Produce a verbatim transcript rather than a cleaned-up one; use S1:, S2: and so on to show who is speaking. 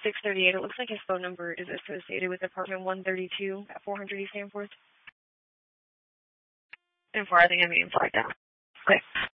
S1: six thirty-eight. It looks like his phone number is associated with apartment one thirty-two at four hundred East Danforth.
S2: And four, I think I'm being flagged down. Okay.